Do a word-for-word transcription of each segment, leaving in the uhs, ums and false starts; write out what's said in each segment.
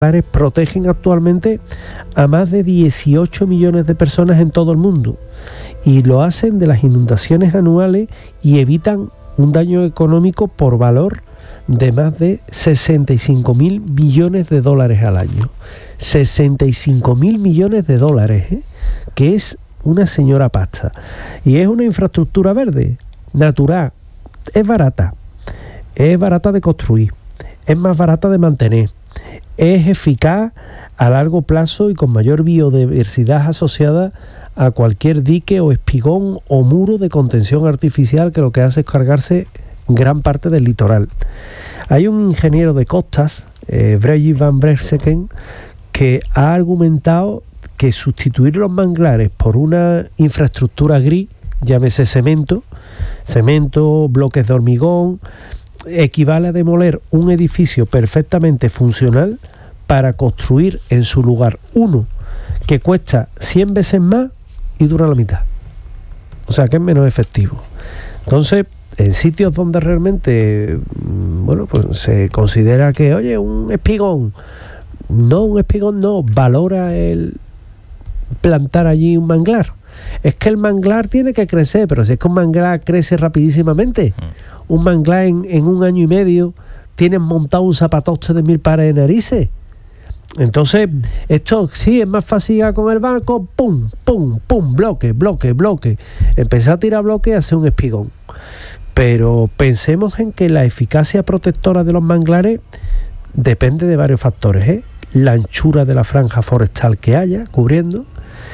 protegen actualmente a más de dieciocho millones de personas en todo el mundo y lo hacen de las inundaciones anuales y evitan un daño económico por valor de más de sesenta y cinco mil millones de dólares al año. sesenta y cinco mil millones de dólares, ¿eh? Que es una señora pasta. Y es una infraestructura verde, natural, es barata, es barata de construir, es más barata de mantener, es eficaz a largo plazo y con mayor biodiversidad asociada a cualquier dique o espigón o muro de contención artificial que lo que hace es cargarse gran parte del litoral. Hay un ingeniero de costas, eh, Breivik van Brekseken, que ha argumentado que sustituir los manglares por una infraestructura gris, llámese cemento, cemento, bloques de hormigón, equivale a demoler un edificio perfectamente funcional para construir en su lugar uno que cuesta cien veces más y dura la mitad. O sea que es menos efectivo. Entonces, en sitios donde realmente, bueno, pues se considera que, oye, un espigón, no, un espigón no, valora el plantar allí un manglar. Es que el manglar tiene que crecer, pero si es que un manglar crece rapidísimamente, un manglar en, en un año y medio tienes montado un zapatoste de mil pares de narices. Entonces, esto sí es más fácil llegar con el barco, pum, pum, pum, bloque, bloque, bloque. Empezar a tirar bloque y hacer un espigón. Pero pensemos en que la eficacia protectora de los manglares depende de varios factores, ¿eh? La anchura de la franja forestal que haya cubriendo,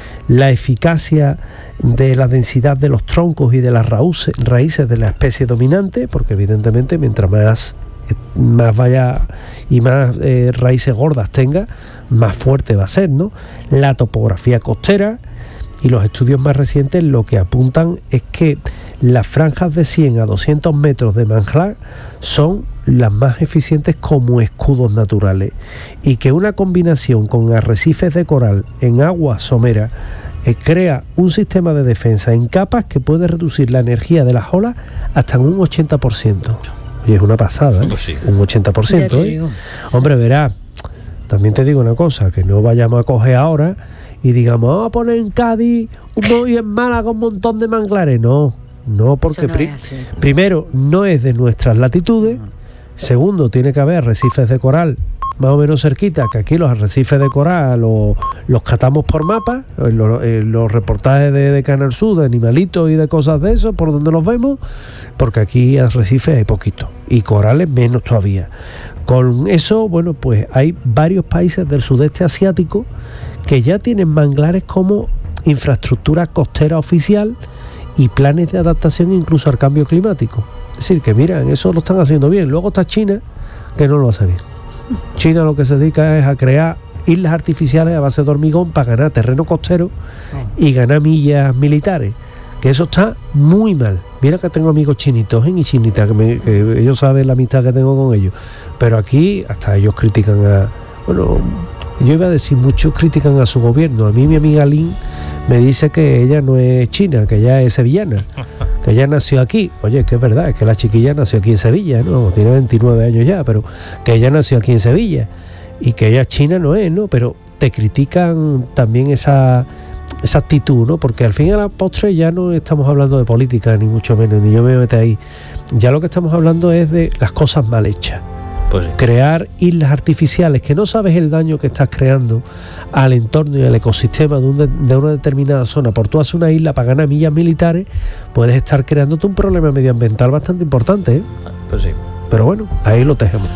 la eficacia de la densidad de los troncos y de las raíces, raíces de la especie dominante, porque evidentemente mientras más, más vaya y más eh, raíces gordas tenga, más fuerte va a ser, ¿no? La topografía costera, y los estudios más recientes lo que apuntan es que las franjas de cien a doscientos metros de manglar son las más eficientes como escudos naturales, y que una combinación con arrecifes de coral en agua somera eh, crea un sistema de defensa en capas que puede reducir la energía de las olas hasta en un ochenta por ciento. Y es una pasada, ¿eh? Pues sí. Un ochenta por ciento, ¿eh? Hombre, verá, también te digo una cosa, que no vayamos a coger ahora y digamos, vamos a poner en Cádiz un, y en Málaga un montón de manglares. No, no, porque no pri- primero, no es de nuestras latitudes. Segundo, tiene que haber arrecifes de coral más o menos cerquita, que aquí los arrecifes de coral los, los catamos por mapa, en los, en los reportajes de, de Canal Sur, de animalitos y de cosas de eso, por donde los vemos, porque aquí arrecifes hay poquito, y corales menos todavía. Con eso, bueno, pues hay varios países del sudeste asiático que ya tienen manglares como infraestructura costera oficial y planes de adaptación incluso al cambio climático. Es decir, que miran, eso lo están haciendo bien. Luego está China, que no lo hace bien. China lo que se dedica es a crear islas artificiales a base de hormigón para ganar terreno costero y ganar millas militares, que eso está muy mal. Mira que tengo amigos chinitos ¿eh? y chinitas, que, me, que ellos saben la amistad que tengo con ellos, pero aquí hasta ellos critican a, bueno, yo iba a decir, muchos critican a su gobierno. A mí mi amiga Lynn me dice que ella no es china, que ella es sevillana, que ella nació aquí. Oye, que es verdad, es que la chiquilla nació aquí en Sevilla, ¿no? Tiene veintinueve años ya, pero que ella nació aquí en Sevilla y que ella china no es, ¿no? Pero te critican también esa, esa actitud, ¿no? Porque al fin y a la postre ya no estamos hablando de política, ni mucho menos, ni yo me meto ahí. Ya lo que estamos hablando es de las cosas mal hechas. Pues sí. Crear islas artificiales que no sabes el daño que estás creando al entorno y al ecosistema de, un de, de una determinada zona. Por tú hacer una isla para ganar millas militares, puedes estar creándote un problema medioambiental bastante importante, ¿eh? Pues sí. Pero bueno, ahí lo dejamos.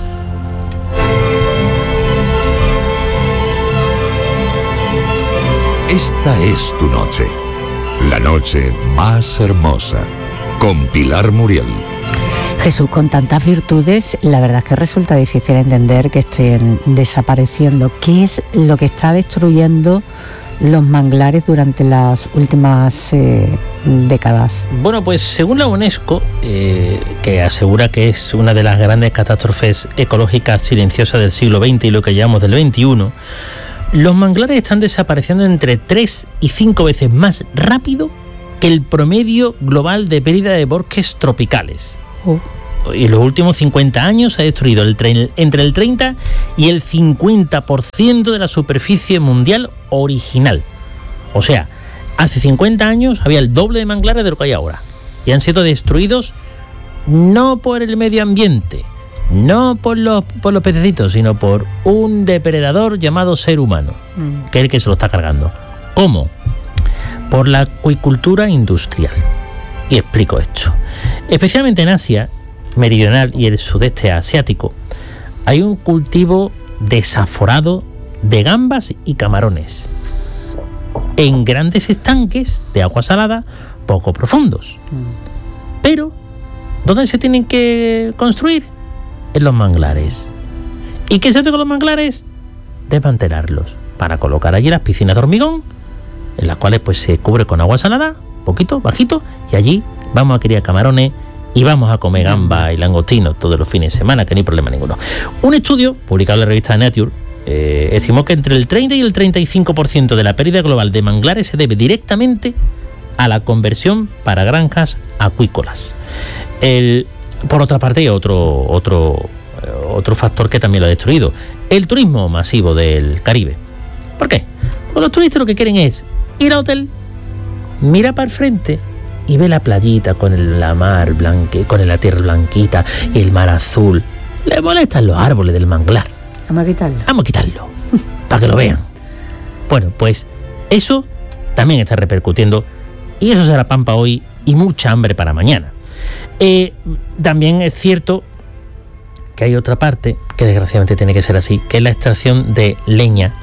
Esta es tu noche, la noche más hermosa, con Pilar Muriel. Jesús, con tantas virtudes, la verdad es que resulta difícil entender que estén desapareciendo. ¿Qué es lo que está destruyendo los manglares durante las últimas eh, décadas? Bueno, pues según la UNESCO, eh, que asegura que es una de las grandes catástrofes ecológicas silenciosas del siglo veinte y lo que llamamos del veintiuno, los manglares están desapareciendo entre tres y cinco veces más rápido que el promedio global de pérdida de bosques tropicales. Oh. y en los últimos cincuenta años se ha destruido el tre- entre el treinta y el cincuenta por ciento de la superficie mundial original. O sea, hace cincuenta años había el doble de manglares de lo que hay ahora. Y han sido destruidos no por el medio ambiente, no por los, por los pececitos, sino por un depredador llamado ser humano, mm. que es el que se lo está cargando. ¿Cómo? Por la acuicultura industrial. Y explico esto. Especialmente en Asia meridional y el sudeste asiático, hay un cultivo desaforado de gambas y camarones en grandes estanques de agua salada poco profundos. Mm. Pero, ¿dónde se tienen que construir? En los manglares. ¿Y qué se hace con los manglares? Desmantelarlos para colocar allí las piscinas de hormigón, en las cuales pues se cubre con agua salada, poquito, bajito, y allí vamos a criar camarones y vamos a comer gamba y langostino todos los fines de semana, que no hay problema ninguno. Un estudio publicado en la revista Nature eh, estimó que entre el treinta y el treinta y cinco por ciento de la pérdida global de manglares se debe directamente a la conversión para granjas acuícolas. El, por otra parte, hay otro, otro, otro factor que también lo ha destruido: el turismo masivo del Caribe. ¿Por qué? Porque los turistas lo que quieren es ir al hotel, mira para el frente y ve la playita con el, la mar blanque, con la tierra blanquita y el mar azul. Le molestan los árboles del manglar. Vamos a quitarlo. Vamos a quitarlo, para que lo vean. Bueno, pues eso también está repercutiendo, y eso será pan para hoy y mucha hambre para mañana. Eh, también es cierto que hay otra parte que desgraciadamente tiene que ser así, que es la extracción de leña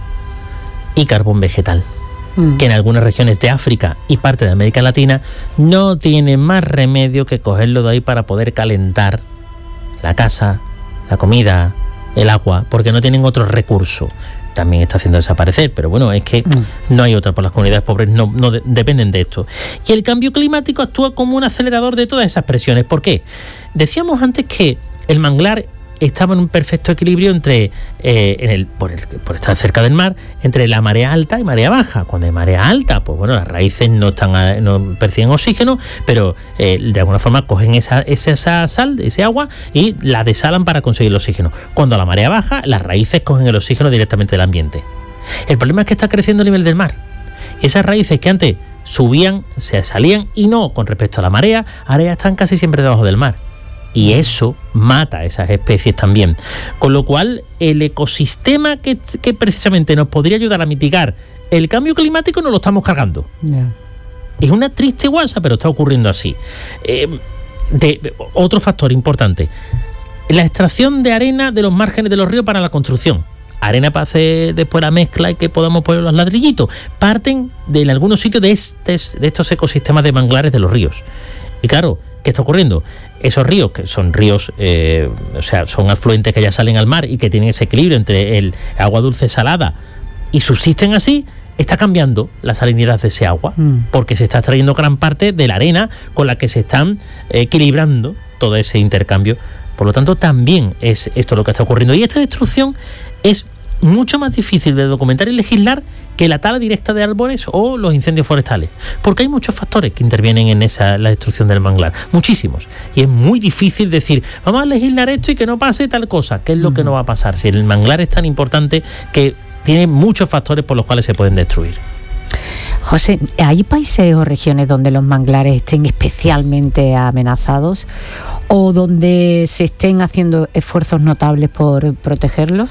y carbón vegetal, mm. que en algunas regiones de África y parte de América Latina no tiene más remedio que cogerlo de ahí para poder calentar la casa, la comida, el agua, porque no tienen otro recurso. También está haciendo desaparecer, pero bueno, es que mm. no hay otra, por las comunidades pobres no, no de, dependen de esto. Y el cambio climático actúa como un acelerador de todas esas presiones. ¿Por qué? Decíamos antes que el manglar estaba en un perfecto equilibrio entre eh, en el por, el por estar cerca del mar, entre la marea alta y marea baja. Cuando hay marea alta, pues bueno, las raíces no están a, no perciben oxígeno, pero eh, de alguna forma cogen esa, esa, esa sal, ese agua, y la desalan para conseguir el oxígeno. Cuando la marea baja, las raíces cogen el oxígeno directamente del ambiente. El problema es que está creciendo el nivel del mar. Esas raíces que antes subían, se salían, y no con respecto a la marea, ahora ya están casi siempre debajo del mar. Y eso mata a esas especies también. Con lo cual, el ecosistema que, que precisamente nos podría ayudar a mitigar el cambio climático nos lo estamos cargando. Yeah. Es una triste guasa, pero está ocurriendo así. Eh, de, otro factor importante: la extracción de arena de los márgenes de los ríos para la construcción. Arena para hacer después la mezcla y que podamos poner los ladrillitos. Parten de en algunos sitios de, estes, de estos ecosistemas de manglares de los ríos. Y claro, ¿qué está ocurriendo? Esos ríos, que son ríos, eh, o sea, son afluentes que ya salen al mar y que tienen ese equilibrio entre el agua dulce salada y subsisten así, está cambiando la salinidad de ese agua, mm. porque se está extrayendo gran parte de la arena con la que se están eh, equilibrando todo ese intercambio. Por lo tanto, también es esto lo que está ocurriendo. Y esta destrucción es mucho más difícil de documentar y legislar que la tala directa de árboles o los incendios forestales, porque hay muchos factores que intervienen en esa la destrucción del manglar, muchísimos, y es muy difícil decir vamos a legislar esto y que no pase tal cosa. ¿Qué es lo mm. que no va a pasar? Si el manglar es tan importante que tiene muchos factores por los cuales se pueden destruir. José, ¿hay países o regiones donde los manglares estén especialmente amenazados o donde se estén haciendo esfuerzos notables por protegerlos?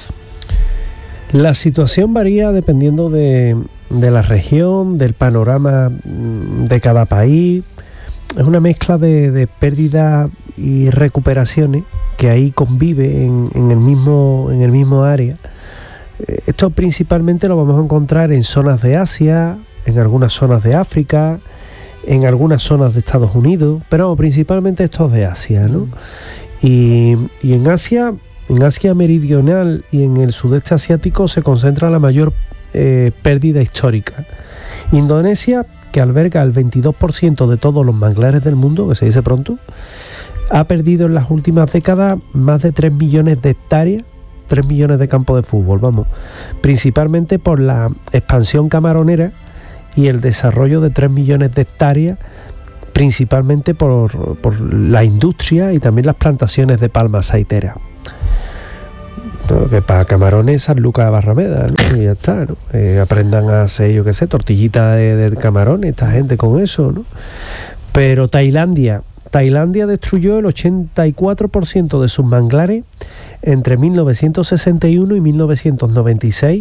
La situación varía dependiendo de, de la región, del panorama de cada país. Es una mezcla de, de pérdidas y recuperaciones que ahí convive en, en, el mismo, en el mismo área. Esto principalmente lo vamos a encontrar en zonas de Asia, en algunas zonas de África, en algunas zonas de Estados Unidos, pero principalmente estos de Asia, ¿no? Y, y en Asia... En Asia meridional y en el sudeste asiático se concentra la mayor eh, pérdida histórica. Indonesia, que alberga el veintidós por ciento de todos los manglares del mundo, que se dice pronto, ha perdido en las últimas décadas más de tres millones de hectáreas, tres millones de campos de fútbol, vamos, principalmente por la expansión camaronera y el desarrollo de tres millones de hectáreas principalmente por, por la industria y también las plantaciones de palma aceitera. ¿No? Que para camarones San Lucas de Barrameda, ¿no? Y ya está, ¿no? Eh, aprendan a hacer, yo qué sé, tortillitas de, de camarones, esta gente con eso, ¿no? Pero Tailandia, Tailandia destruyó el ochenta y cuatro por ciento de sus manglares entre mil novecientos sesenta y uno y mil novecientos noventa y seis,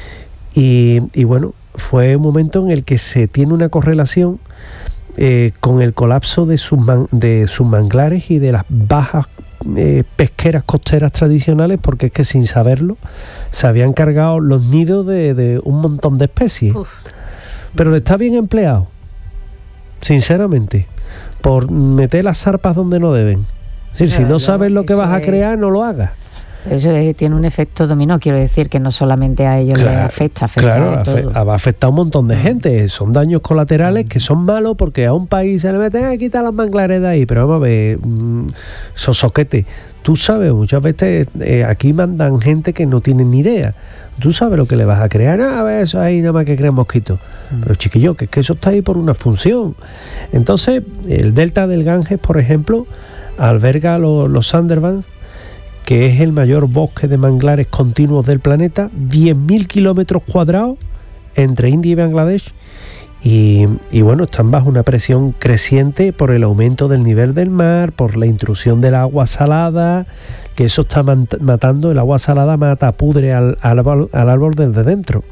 y, y bueno, fue un momento en el que se tiene una correlación eh, con el colapso de sus, man, de sus manglares y de las bajas Eh, pesqueras costeras tradicionales, porque es que sin saberlo se habían cargado los nidos de, de un montón de especies. Uf. Pero está bien empleado, sinceramente, por meter las zarpas donde no deben. Es decir, claro, si no sabes lo que vas a crear, no lo hagas. Eso es, tiene un efecto dominó, quiero decir que no solamente a ellos claro, les afecta, afecta claro, a todo. va a afectar a un montón de gente. Son daños colaterales que son malos porque a un país se le meten a quitar las manglares de ahí, pero vamos a ver, mmm, sosoquete. Tú sabes, muchas veces eh, aquí mandan gente que no tiene ni idea. Tú sabes lo que le vas a crear. Ah, a ver, eso ahí nada más que crean mosquitos. Mm. Pero chiquillo, que es que eso está ahí por una función. Entonces, el delta del Ganges, por ejemplo, alberga los, los Sundarbans, que es el mayor bosque de manglares continuos del planeta, diez mil kilómetros cuadrados entre India y Bangladesh, y, y bueno, están bajo una presión creciente por el aumento del nivel del mar, por la intrusión del agua salada, que eso está matando, el agua salada mata, pudre al, al, al árbol desde dentro,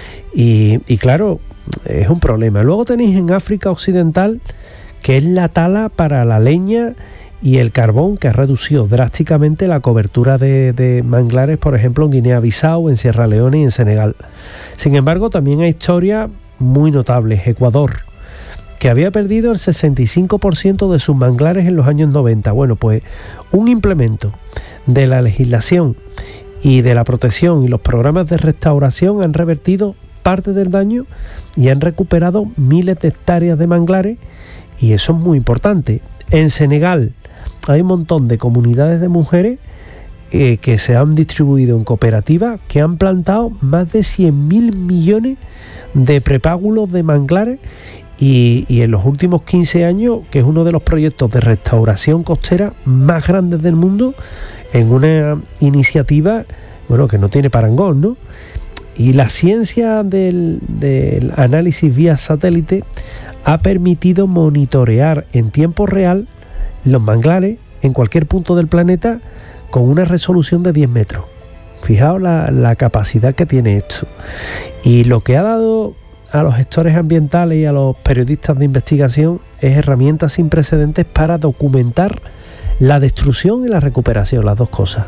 y, y claro, es un problema. Luego tenéis en África Occidental, que es la tala para la leña y el carbón, que ha reducido drásticamente la cobertura de, de manglares, por ejemplo, en Guinea-Bissau, en Sierra Leona y en Senegal. Sin embargo, también hay historias muy notables. Ecuador, que había perdido el sesenta y cinco por ciento de sus manglares en los años noventa. Bueno, pues un implemento de la legislación y de la protección y los programas de restauración han revertido parte del daño y han recuperado miles de hectáreas de manglares, y eso es muy importante. En Senegal hay un montón de comunidades de mujeres eh, que se han distribuido en cooperativas, que han plantado más de cien mil millones de prepágulos de manglares, y, y en los últimos quince años, que es uno de los proyectos de restauración costera más grandes del mundo, en una iniciativa, bueno, que no tiene parangón, ¿no? Y la ciencia del, del análisis vía satélite ha permitido monitorear en tiempo real los manglares en cualquier punto del planeta con una resolución de diez metros. Fijaos la, la capacidad que tiene esto. Y lo que ha dado a los gestores ambientales y a los periodistas de investigación es herramientas sin precedentes para documentar la destrucción y la recuperación, las dos cosas.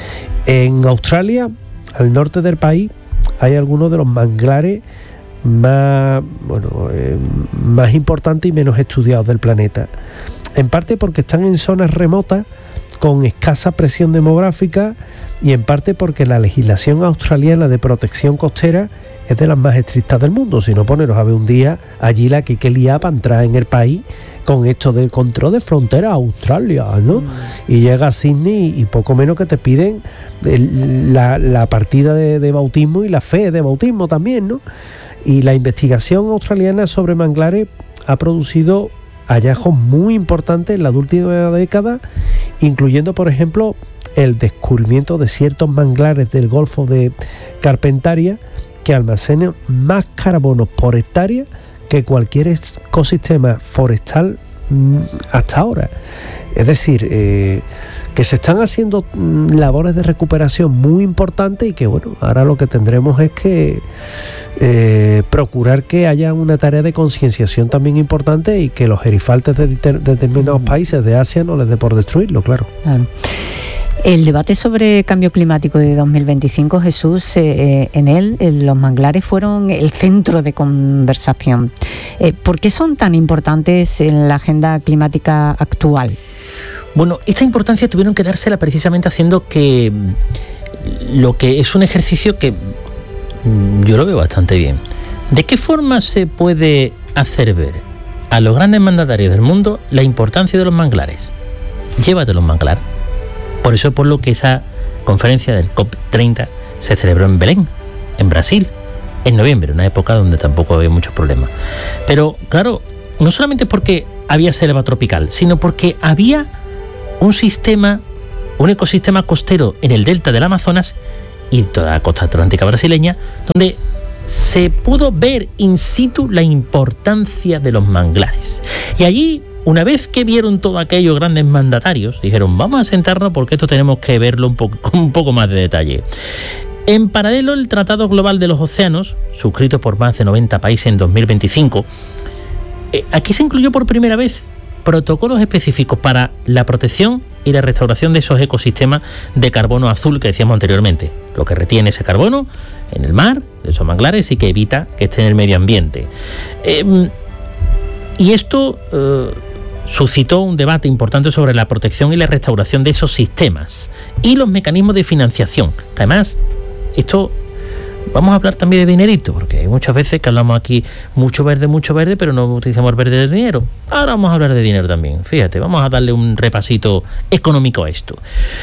En Australia, al norte del país, hay algunos de los manglares más, bueno, eh, más importantes y menos estudiados del planeta. En parte porque están en zonas remotas con escasa presión demográfica, y en parte porque la legislación australiana de protección costera es de las más estrictas del mundo. Si no, poneros a ver un día allí la que que lía para entrar en el país con esto del control de frontera a Australia, ¿no? Mm. Y llega a Sydney y poco menos que te piden la, la partida de, de bautismo y la fe de bautismo también, ¿no? Y la investigación australiana sobre manglares ha producido hallazgos muy importantes en la última década, incluyendo, por ejemplo, el descubrimiento de ciertos manglares del Golfo de Carpentaria que almacenan más carbono por hectárea que cualquier ecosistema forestal mmm, hasta ahora. Es decir, eh, que se están haciendo mmm, labores de recuperación muy importantes, y que bueno, ahora lo que tendremos es que eh, procurar que haya una tarea de concienciación también importante, y que los gerifaltes de, de determinados mm. países de Asia no les dé por destruirlo, claro. Claro. El debate sobre cambio climático de dos mil veinticinco, Jesús, eh, en él eh, los manglares fueron el centro de conversación. Eh, ¿Por qué son tan importantes en la agenda climática actual? Bueno, esta importancia tuvieron que dársela precisamente haciendo que lo que es un ejercicio que yo lo veo bastante bien. ¿De qué forma se puede hacer ver a los grandes mandatarios del mundo la importancia de los manglares? Llévate los manglares. Por eso es por lo que esa conferencia del COP treinta se celebró en Belén, en Brasil, en noviembre, una época donde tampoco había muchos problemas. Pero, claro, no solamente porque había selva tropical, sino porque había un sistema, un ecosistema costero en el delta del Amazonas y toda la costa atlántica brasileña, donde se pudo ver in situ la importancia de los manglares. Y allí, una vez que vieron todo aquellos grandes mandatarios, dijeron, vamos a sentarnos porque esto tenemos que verlo un poco, con un poco más de detalle. En paralelo, el Tratado Global de los Océanos, suscrito por más de noventa países en dos mil veinticinco, eh, aquí se incluyó por primera vez protocolos específicos para la protección y la restauración de esos ecosistemas de carbono azul que decíamos anteriormente, lo que retiene ese carbono en el mar, de esos manglares, y que evita que esté en el medio ambiente. Eh, y esto eh, suscitó un debate importante sobre la protección y la restauración de esos sistemas y los mecanismos de financiación, que además esto, vamos a hablar también de dinerito, porque hay muchas veces que hablamos aquí mucho verde, mucho verde, pero no utilizamos el verde del dinero. Ahora vamos a hablar de dinero también. Fíjate, vamos a darle un repasito económico a esto.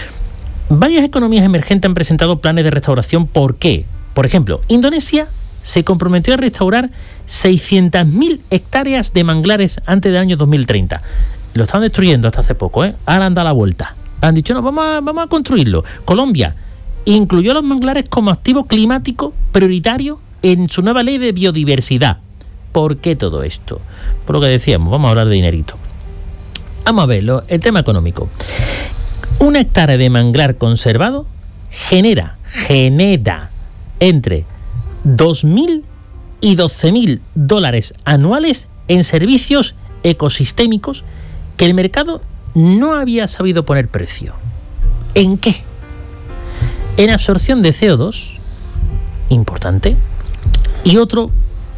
Varias economías emergentes han presentado planes de restauración. ¿Por qué? Por ejemplo, Indonesia se comprometió a restaurar seiscientas mil hectáreas de manglares antes del año dos mil treinta. Lo estaban destruyendo hasta hace poco, ¿eh? Ahora han dado la vuelta. Han dicho, no, vamos a, vamos a construirlo. Colombia incluyó los manglares como activo climático prioritario en su nueva ley de biodiversidad. ¿Por qué todo esto? Por lo que decíamos, vamos a hablar de dinerito. Vamos a verlo, el tema económico. Una hectárea de manglar conservado genera, genera entre dos mil y doce mil dólares anuales en servicios ecosistémicos que el mercado no había sabido poner precio. ¿En qué? En absorción de C O dos, importante, y otro,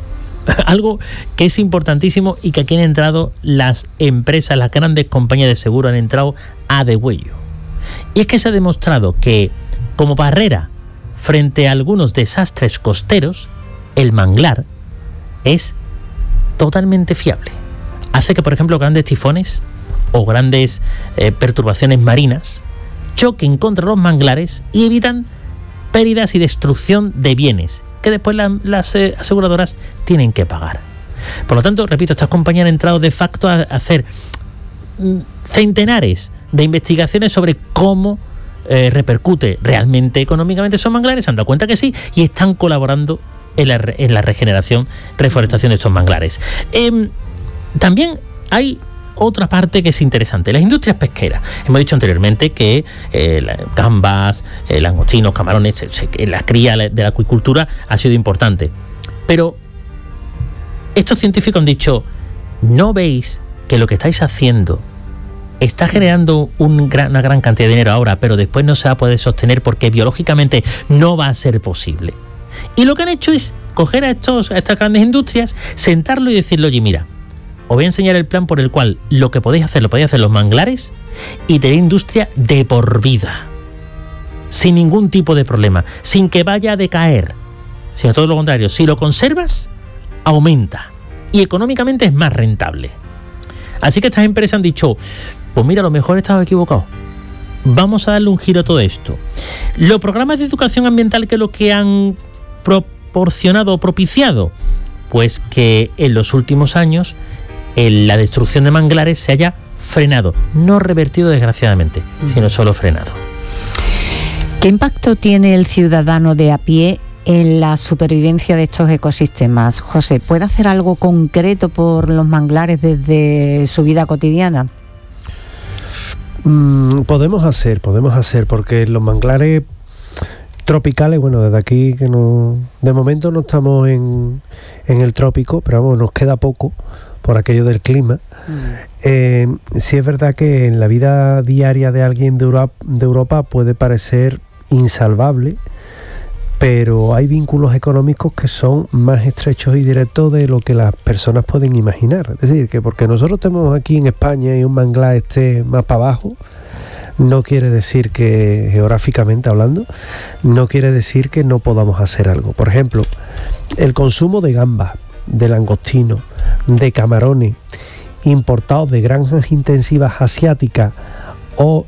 algo que es importantísimo y que aquí han entrado las empresas, las grandes compañías de seguro han entrado a degüello. Y es que se ha demostrado que como barrera frente a algunos desastres costeros, el manglar es totalmente fiable. Hace que, por ejemplo, grandes tifones o grandes eh, perturbaciones marinas choquen contra los manglares y evitan pérdidas y destrucción de bienes que después la, las eh, aseguradoras tienen que pagar. Por lo tanto, repito, estas compañías han entrado de facto a, a hacer mm, centenares de investigaciones sobre cómo eh, repercute realmente económicamente esos manglares, se han dado cuenta que sí, y están colaborando en la, en la regeneración, reforestación de estos manglares. Eh, también hay otra parte que es interesante, las industrias pesqueras. Hemos dicho anteriormente que eh, las gambas, eh, langostinos, camarones, se, se, la cría de la acuicultura ha sido importante. Pero estos científicos han dicho, ¿no veis que lo que estáis haciendo está generando un gran, una gran cantidad de dinero ahora, pero después no se va a poder sostener porque biológicamente no va a ser posible? Y lo que han hecho es coger a, estos, a estas grandes industrias, sentarlo y decirle, oye, mira, os voy a enseñar el plan por el cual lo que podéis hacer, lo podéis hacer los manglares y tener industria de por vida, sin ningún tipo de problema, sin que vaya a decaer, sino todo lo contrario, si lo conservas, aumenta y económicamente es más rentable. Así que estas empresas han dicho, pues mira, a lo mejor estaba equivocado, vamos a darle un giro a todo esto. Los programas de educación ambiental, que es lo que han proporcionado o propiciado, pues que en los últimos años en la destrucción de manglares se haya frenado, no revertido desgraciadamente, sino solo frenado. ¿Qué impacto tiene el ciudadano de a pie en la supervivencia de estos ecosistemas? José, ¿puede hacer algo concreto por los manglares desde su vida cotidiana? Mm, podemos hacer, podemos hacer, porque los manglares tropicales, bueno, desde aquí que no, de momento no estamos en, en el trópico, pero vamos, nos queda poco por aquello del clima. Mm. Eh, sí es verdad que en la vida diaria de alguien de Europa, de Europa puede parecer insalvable, pero hay vínculos económicos que son más estrechos y directos de lo que las personas pueden imaginar. Es decir, que porque nosotros estemos aquí en España y un manglar esté más para abajo, no quiere decir que, geográficamente hablando, no quiere decir que no podamos hacer algo. Por ejemplo, el consumo de gambas, de langostinos, de camarones importados de granjas intensivas asiáticas o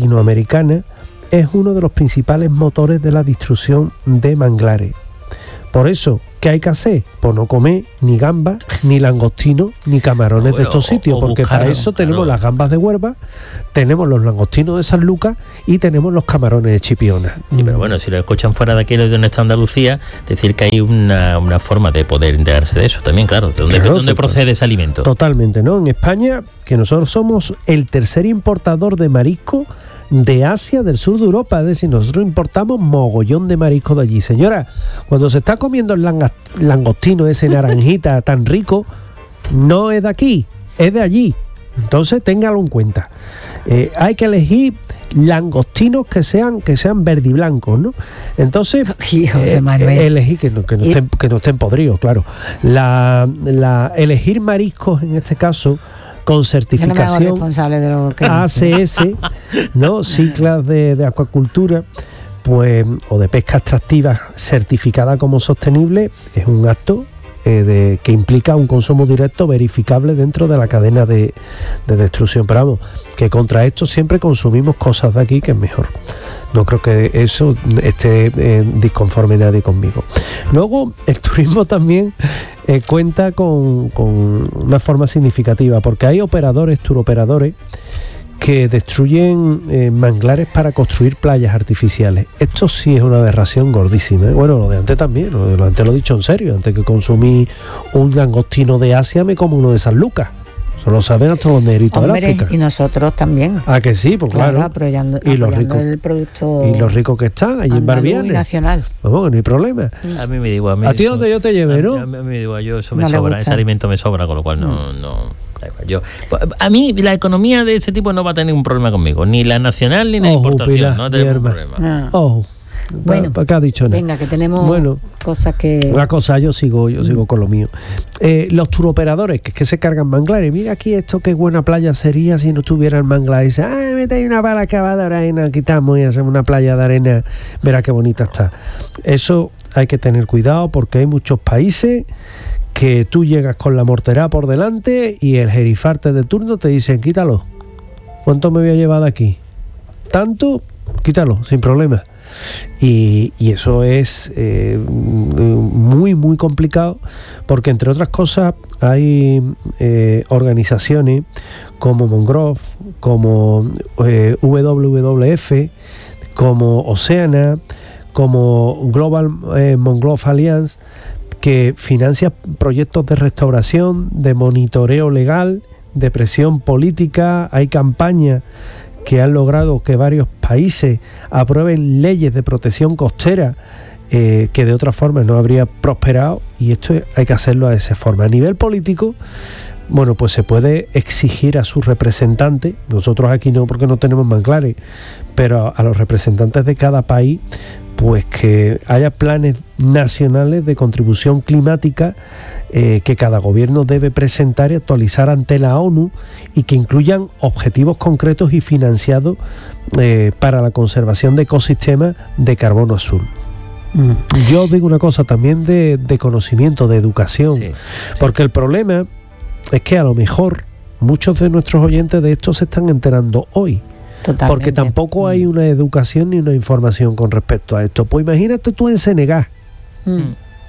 latinoamericanas es uno de los principales motores de la destrucción de manglares. Por eso, ¿qué hay que hacer? Pues no comer ni gambas, ni langostinos, ni camarones no, bueno, de estos sitios, o, o porque buscarlo, para eso tenemos claro. las gambas de Huelva, tenemos los langostinos de San Lucas y tenemos los camarones de Chipiona. Sí, pero bueno, si lo escuchan fuera de aquí, de donde está Andalucía, decir que hay una, una forma de poder enterarse de eso también, claro, de dónde, claro, dónde procede ese alimento. Totalmente, ¿no? En España, que nosotros somos el tercer importador de marisco de Asia, del sur de Europa, es decir, nosotros importamos mogollón de marisco de allí. Señora, cuando se está comiendo el langostino ese naranjita tan rico, no es de aquí, es de allí. Entonces téngalo en cuenta. Eh, hay que elegir langostinos que sean que sean verde y blancos, ¿no? Entonces eh, elegir que no, que, no estén, que no estén podridos, claro. La, la, elegir mariscos en este caso con certificación de A C S, ¿no? Ciclas de, de acuacultura, pues, o de pesca extractiva certificada como sostenible, es un acto eh, de, que implica un consumo directo verificable dentro de la cadena de, de destrucción. Pero vamos, que contra esto siempre consumimos cosas de aquí, que es mejor. No creo que eso esté eh, disconforme nadie conmigo. Luego, el turismo también eh, cuenta con, con una forma significativa, porque hay operadores, turoperadores, que destruyen eh, manglares para construir playas artificiales. Esto sí es una aberración gordísima, ¿eh? Bueno, lo de antes también, lo de antes lo he dicho en serio. Antes que consumí un langostino de Asia, me como uno de San Lucas. Eso lo saben hasta los negritos de África. Y nosotros también. Ah, que sí, pues claro. claro apoyando, y los ricos el producto y los ricos que están allí en Barbianes. Nacional. Vamos, no hay problema. A mí me digo a mí. A ti donde yo te lleve, ¿no? A mí, a mí me digo, yo eso me no sobra, ese alimento me sobra, con lo cual no, no. Yo, a mí la economía de ese tipo no va a tener un problema conmigo, ni la nacional ni la oh, importación, Pilar, no tenemos un problema. Ah. Oh. Bueno, ¿para qué ha dicho? Venga, que tenemos bueno, cosas que... Una cosa, yo sigo yo sigo con lo mío. Eh, los turoperadores, que, que se cargan manglares. Mira aquí esto, qué buena playa sería si no tuviera el manglar. Dice, ah, mete ahí una bala cavada de arena, quitamos y hacemos una playa de arena. Verá qué bonita está. Eso hay que tener cuidado, porque hay muchos países que tú llegas con la mortera por delante y el gerifarte de turno te dicen, quítalo. ¿Cuánto me voy a llevar de aquí? ¿Tanto? Quítalo, sin problema. Y, y eso es eh, muy muy complicado, porque entre otras cosas hay eh, organizaciones como Mangrove, como eh, W W F, como Oceana, como Global eh, Mangrove Alliance, que financia proyectos de restauración, de monitoreo legal, de presión política. Hay campañas que han logrado que varios países aprueben leyes de protección costera eh, que de otra forma no habría prosperado, y esto hay que hacerlo de esa forma. A nivel político, bueno, pues se puede exigir a sus representantes, nosotros aquí no porque no tenemos manglares, pero a los representantes de cada país, pues que haya planes nacionales de contribución climática eh, que cada gobierno debe presentar y actualizar ante la ONU, y que incluyan objetivos concretos y financiados eh, para la conservación de ecosistemas de carbono azul. Mm. Yo os digo una cosa también de, de conocimiento, de educación, sí, sí. Porque el problema es que a lo mejor muchos de nuestros oyentes de esto se están enterando hoy. Totalmente. Porque tampoco hay una educación ni una información con respecto a esto. Pues imagínate tú en Senegal. Mm.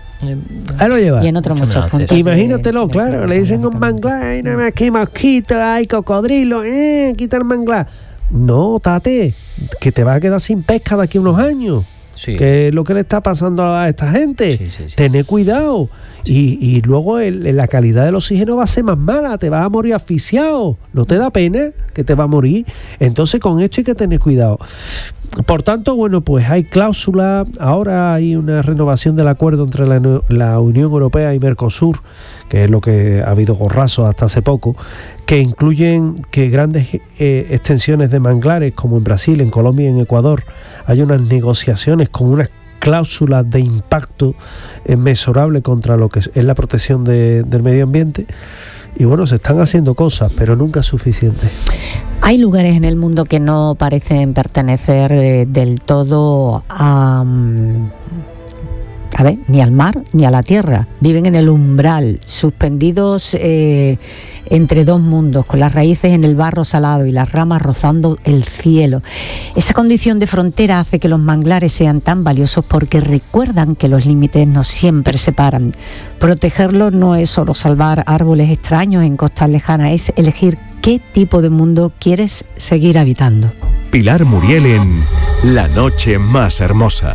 Ahí lo llevas. Y en otros muchos puntos. Imagínatelo, de, claro. De le dicen un manglar, y nada más que mosquitos, hay cocodrilos, eh, quita el manglar. No, tate, que te vas a quedar sin pesca de aquí a unos años. Sí. ¿Qué es lo que le está pasando a esta gente? Sí, sí, sí. Tener cuidado. Sí. Y, y luego el, la calidad del oxígeno va a ser más mala, te vas a morir asfixiado. ¿No te da pena que te va a morir? Entonces con esto hay que tener cuidado. Por tanto, bueno, pues hay cláusulas. Ahora hay una renovación del acuerdo entre la, la Unión Europea y Mercosur, que es lo que ha habido gorrazo hasta hace poco, que incluyen que grandes eh, extensiones de manglares, como en Brasil, en Colombia y en Ecuador, hay unas negociaciones con unas cláusulas de impacto eh, mesurable contra lo que es, es la protección de, del medio ambiente. Y bueno, se están haciendo cosas, pero nunca es suficiente. Hay lugares en el mundo que no parecen pertenecer eh, del todo a, a ver, ni al mar ni a la tierra, viven en el umbral, suspendidos eh, entre dos mundos, con las raíces en el barro salado y las ramas rozando el cielo. Esa condición de frontera hace que los manglares sean tan valiosos porque recuerdan que los límites no siempre separan. Protegerlos no es solo salvar árboles extraños en costas lejanas, es elegir qué tipo de mundo quieres seguir habitando. Pilar Muriel en La Noche Más Hermosa.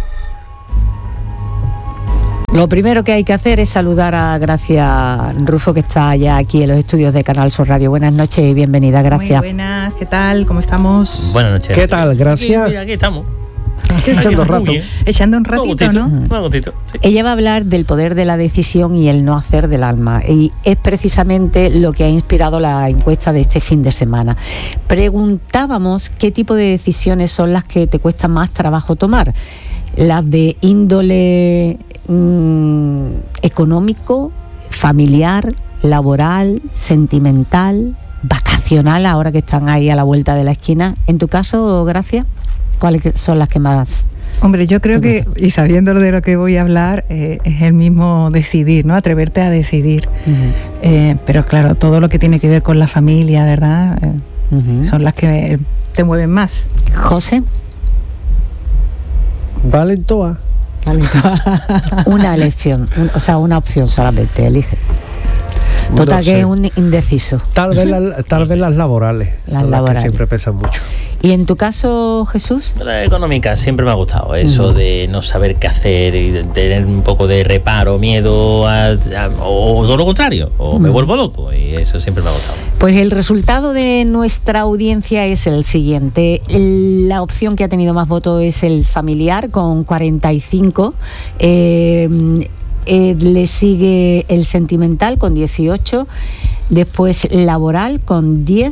Lo primero que hay que hacer es saludar a Gracia Rufo, que está ya aquí en los estudios de Canal Sur Radio. Buenas noches y bienvenida, Gracia. Muy buenas, ¿qué tal? ¿Cómo estamos? Buenas noches. ¿Qué tal, Gracia? Aquí, mira, aquí estamos. Echando rato. Echando un ratito, ¿no? Un gotito, sí. Ella va a hablar del poder de la decisión y el no hacer del alma, y es precisamente lo que ha inspirado la encuesta de este fin de semana. Preguntábamos qué tipo de decisiones son las que te cuesta más trabajo tomar. Las de índole mmm, económico, familiar, laboral, sentimental, vacacional, ahora que están ahí a la vuelta de la esquina. En tu caso, Gracia, ¿cuáles son las que más? Hombre, yo creo que, y sabiendo de lo que voy a hablar, eh, es el mismo decidir, ¿no? Atreverte a decidir. Uh-huh. Eh, pero claro, todo lo que tiene que ver con la familia, ¿verdad? Eh, uh-huh. Son las que te mueven más. José. Valen todas. Valen todas. Una elección, un, o sea, una opción solamente, elige. Total, no sé, que es un indeciso. Tal vez, la, tal vez las laborales. Las laborales. Las que siempre pesan mucho. ¿Y en tu caso, Jesús? La económica siempre me ha gustado. Eso uh-huh. de no saber qué hacer y de tener un poco de reparo, miedo, a, a, o todo lo contrario. O uh-huh. me vuelvo loco. Y eso siempre me ha gustado. Pues el resultado de nuestra audiencia es el siguiente. La opción que ha tenido más votos es el familiar, con cuarenta y cinco. Eh... Eh, le sigue el sentimental con dieciocho, después laboral con diez,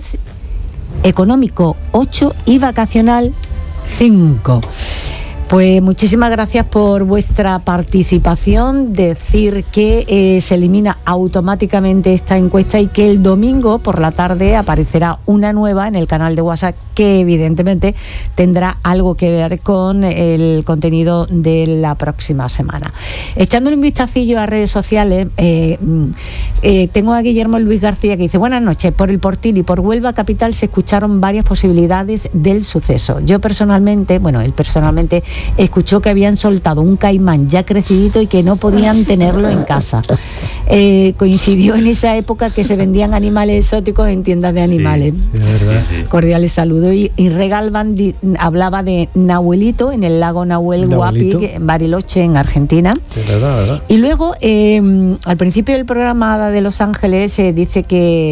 económico ocho y vacacional cinco. Pues muchísimas gracias por vuestra participación. Decir que eh, se elimina automáticamente esta encuesta y que el domingo por la tarde aparecerá una nueva en el canal de WhatsApp que evidentemente tendrá algo que ver con el contenido de la próxima semana. Echándole un vistacillo a redes sociales, eh, eh, tengo a Guillermo Luis García que dice: buenas noches, por el Portil y por Huelva Capital se escucharon varias posibilidades del suceso. Yo personalmente, bueno, él personalmente escuchó que habían soltado un caimán ya crecidito y que no podían tenerlo en casa. Eh, coincidió en esa época que se vendían animales exóticos en tiendas de animales. Sí, es verdad. Cordiales saludos. Y, y Regalban di, hablaba de Nahuelito en el lago Nahuel Nahuelito. Huapi, en Bariloche, en Argentina. Sí, verdad, verdad. Y luego, eh, al principio del programa de Los Ángeles, eh, dice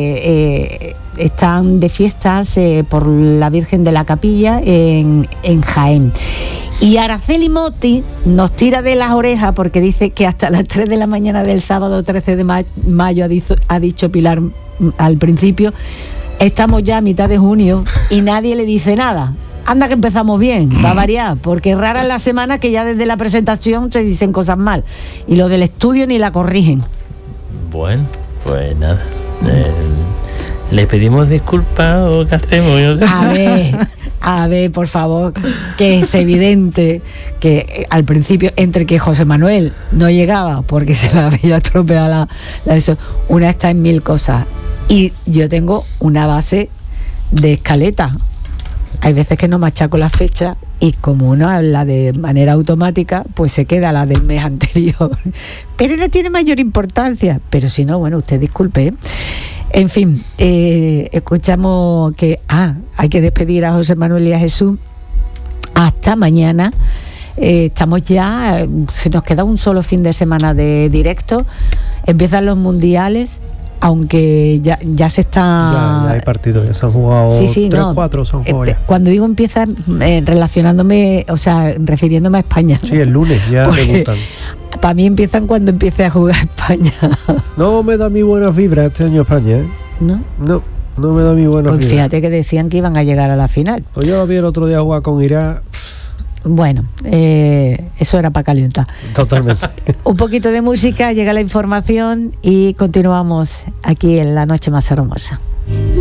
que eh, están de fiestas eh, por la Virgen de la Capilla en, en Jaén. Y Araceli Motti nos tira de las orejas porque dice que hasta las tres de la mañana del sábado trece de mayo, ha dicho, ha dicho Pilar al principio, estamos ya a mitad de junio y nadie le dice nada. Anda que empezamos bien, va a variar, porque rara es la semana que ya desde la presentación se dicen cosas mal y lo del estudio ni la corrigen. Bueno, pues nada. Eh, ¿Le pedimos disculpas o qué hacemos? Yo sé. A ver, a ver, por favor, que es evidente que al principio, entre que José Manuel no llegaba porque se le había estropeado la, la eso, una está en mil cosas. Y yo tengo una base de escaleta. Hay veces que no machaco la fecha y como uno habla de manera automática, pues se queda la del mes anterior. Pero no tiene mayor importancia. Pero si no, bueno, usted disculpe, ¿eh? En fin, eh, escuchamos que ah, hay que despedir a José Manuel y a Jesús. Hasta mañana. Eh, estamos ya, nos queda un solo fin de semana de directo. Empiezan los mundiales. Aunque ya, ya se está... Ya, ya hay partidos, ya se han jugado sí, sí, tres, no. cuatro se han jugado ya. Cuando digo empiezan, eh, relacionándome, o sea, refiriéndome a España. Sí, el lunes ya debutan. Para mí empiezan cuando empiece a jugar España. No me da mi buena fibra este año España, ¿eh? ¿No? No, no me da mi buena pues fibra. Fíjate que decían que iban a llegar a la final. Pues yo lo vi el otro día jugar con Irak. Bueno, eh, eso era para calentar. Totalmente. Un poquito de música, llega la información y continuamos aquí en La Noche Más Hermosa.